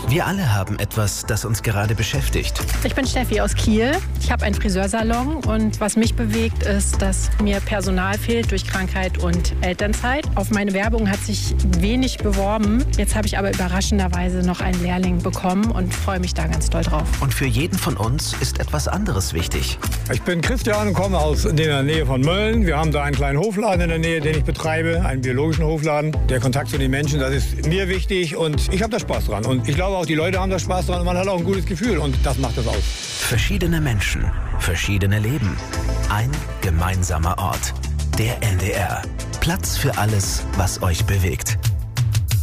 Wir alle haben etwas, das uns gerade beschäftigt. Ich bin Steffi aus Kiel. Ich habe einen Friseursalon und was mich bewegt, ist, dass mir Personal fehlt durch Krankheit und Elternzeit. Auf meine Werbung hat sich wenig beworben. Jetzt habe ich aber überraschenderweise noch einen Lehrling bekommen und freue mich da ganz doll drauf. Und für jeden von uns ist etwas anderes wichtig. Ich bin Christian und komme aus der Nähe von Mölln. Wir haben da einen kleinen Hofladen in der Nähe, den ich betreibe, einen biologischen Hofladen. Der Kontakt zu den Menschen, das ist mir wichtig und ich habe da Spaß dran. Und ich glaube auch, die Leute haben da Spaß dran und man hat auch ein gutes Gefühl und das macht das aus. Verschiedene Menschen, verschiedene Leben. Ein gemeinsamer Ort. Der NDR. Platz für alles, was euch bewegt.